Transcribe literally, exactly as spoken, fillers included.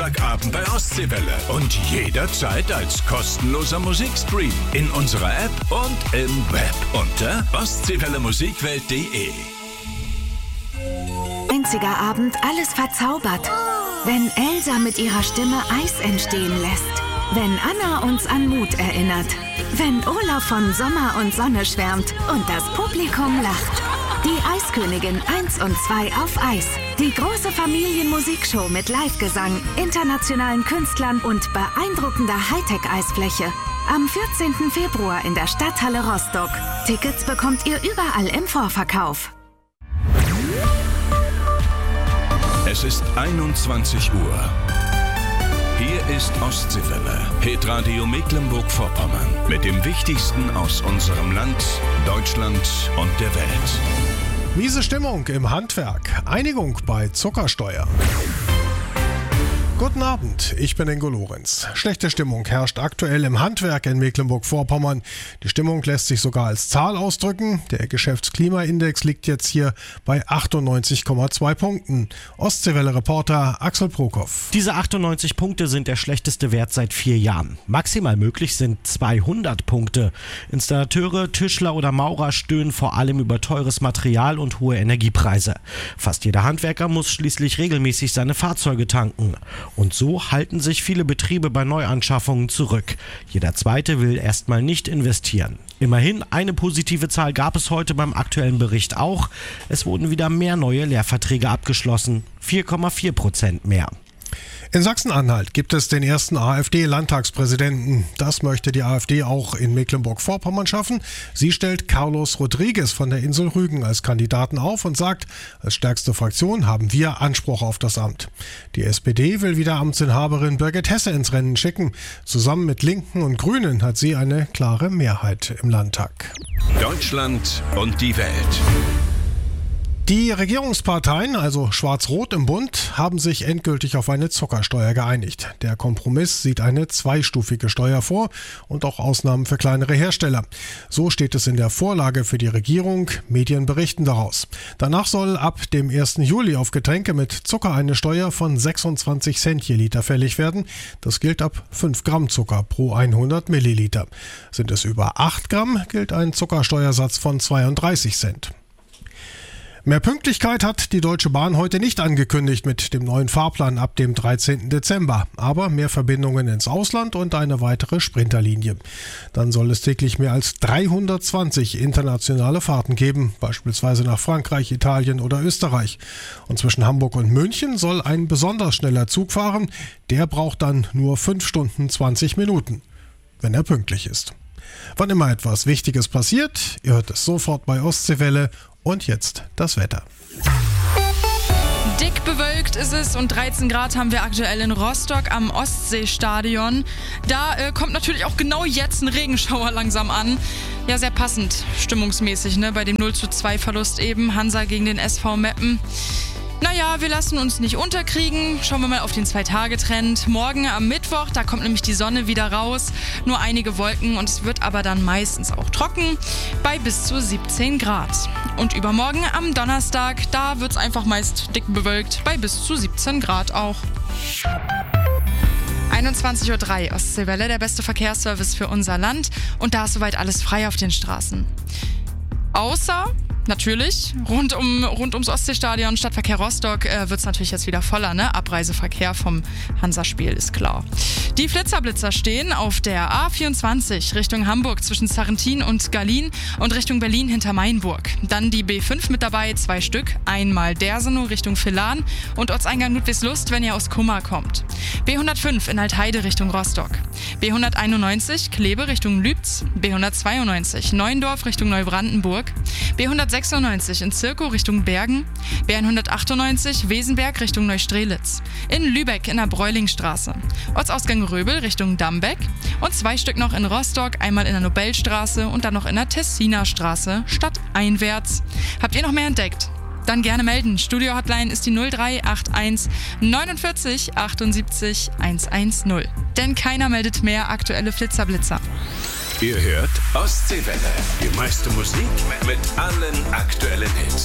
Abend bei Ostseewelle und jederzeit als kostenloser Musikstream in unserer App und im Web unter ostseewelle musikwelt punkt de. Einziger Abend, alles verzaubert. Wenn Elsa mit ihrer Stimme Eis entstehen lässt. Wenn Anna uns an Mut erinnert. Wenn Olaf von Sommer und Sonne schwärmt und das Publikum lacht. Die Eiskönigin eins und zwei auf Eis. Die große Familienmusikshow mit Livegesang, internationalen Künstlern und beeindruckender Hightech-Eisfläche. Am vierzehnten Februar in der Stadthalle Rostock. Tickets bekommt ihr überall im Vorverkauf. Es ist einundzwanzig Uhr. Hier ist Ostseewelle, Hitradio Mecklenburg-Vorpommern mit dem Wichtigsten aus unserem Land, Deutschland und der Welt. Miese Stimmung im Handwerk, Einigung bei Zuckersteuer. Guten Abend, ich bin Ingo Lorenz. Schlechte Stimmung herrscht aktuell im Handwerk in Mecklenburg-Vorpommern. Die Stimmung lässt sich sogar als Zahl ausdrücken. Der Geschäftsklimaindex liegt jetzt hier bei achtundneunzig Komma zwei Punkten. Ostseewelle-Reporter Axel Prokop. Diese achtundneunzig Punkte sind der schlechteste Wert seit vier Jahren. Maximal möglich sind zweihundert Punkte. Installateure, Tischler oder Maurer stöhnen vor allem über teures Material und hohe Energiepreise. Fast jeder Handwerker muss schließlich regelmäßig seine Fahrzeuge tanken. Und so halten sich viele Betriebe bei Neuanschaffungen zurück. Jeder Zweite will erstmal nicht investieren. Immerhin, eine positive Zahl gab es heute beim aktuellen Bericht auch. Es wurden wieder mehr neue Lehrverträge abgeschlossen. vier Komma vier Prozent mehr. In Sachsen-Anhalt gibt es den ersten AfD-Landtagspräsidenten. Das möchte die AfD auch in Mecklenburg-Vorpommern schaffen. Sie stellt Carlos Rodriguez von der Insel Rügen als Kandidaten auf und sagt, als stärkste Fraktion haben wir Anspruch auf das Amt. Die S P D will wieder Amtsinhaberin Birgit Hesse ins Rennen schicken. Zusammen mit Linken und Grünen hat sie eine klare Mehrheit im Landtag. Deutschland und die Welt. Die Regierungsparteien, also Schwarz-Rot im Bund, haben sich endgültig auf eine Zuckersteuer geeinigt. Der Kompromiss sieht eine zweistufige Steuer vor und auch Ausnahmen für kleinere Hersteller. So steht es in der Vorlage für die Regierung. Medien berichten daraus. Danach soll ab dem ersten Juli auf Getränke mit Zucker eine Steuer von sechsundzwanzig Cent je Liter fällig werden. Das gilt ab fünf Gramm Zucker pro hundert Milliliter. Sind es über acht Gramm, gilt ein Zuckersteuersatz von zweiunddreißig Cent. Mehr Pünktlichkeit hat die Deutsche Bahn heute nicht angekündigt mit dem neuen Fahrplan ab dem dreizehnten Dezember, aber mehr Verbindungen ins Ausland und eine weitere Sprinterlinie. Dann soll es täglich mehr als dreihundertzwanzig internationale Fahrten geben, beispielsweise nach Frankreich, Italien oder Österreich. Und zwischen Hamburg und München soll ein besonders schneller Zug fahren, der braucht dann nur fünf Stunden zwanzig Minuten, wenn er pünktlich ist. Wann immer etwas Wichtiges passiert, ihr hört es sofort bei Ostseewelle. Und jetzt das Wetter. Dick bewölkt ist es und dreizehn Grad haben wir aktuell in Rostock am Ostseestadion. Da äh, kommt natürlich auch genau jetzt ein Regenschauer langsam an. Ja, sehr passend stimmungsmäßig, ne? Bei dem null zu zwei Verlust eben. Hansa gegen den S V Meppen. Naja, wir lassen uns nicht unterkriegen. Schauen wir mal auf den Zwei-Tage-Trend. Morgen am Mittwoch, da kommt nämlich die Sonne wieder raus. Nur einige Wolken und es wird aber dann meistens auch trocken bei bis zu siebzehn Grad. Und übermorgen am Donnerstag, da wird es einfach meist dick bewölkt bei bis zu siebzehn Grad auch. einundzwanzig Uhr drei, Ostseewelle, der beste Verkehrsservice für unser Land. Und da ist soweit alles frei auf den Straßen. Außer... Natürlich, rund, um, rund ums Ostseestadion, Stadtverkehr Rostock äh, wird es natürlich jetzt wieder voller, ne? Abreiseverkehr vom Hansaspiel ist klar. Die Flitzerblitzer stehen auf der A vierundzwanzig Richtung Hamburg zwischen Sarrentin und Gallien und Richtung Berlin hinter Mainburg. Dann die B fünf mit dabei, zwei Stück, einmal Dersenow Richtung Villan und Ortseingang Ludwigslust, wenn ihr aus Kummer kommt. B hundertfünf in Altheide Richtung Rostock. B hunderteinundneunzig Kleve Richtung Lübz. B hundertzweiundneunzig Neuendorf Richtung Neubrandenburg. B hundertsechsundneunzig in Zirkow Richtung Bergen, B hundertachtundneunzig Wesenberg Richtung Neustrelitz, in Lübeck in der Bräulingstraße, Ortsausgang Röbel Richtung Dambeck und zwei Stück noch in Rostock, einmal in der Nobelstraße und dann noch in der Tessinerstraße stadteinwärts. Habt ihr noch mehr entdeckt? Dann gerne melden. Studio-Hotline ist die null drei acht eins neunundvierzig achtundsiebzig hundertzehn. Denn keiner meldet mehr aktuelle Flitzerblitzer. Ihr hört Ostseewelle, die meiste Musik mit allen aktuellen Hits.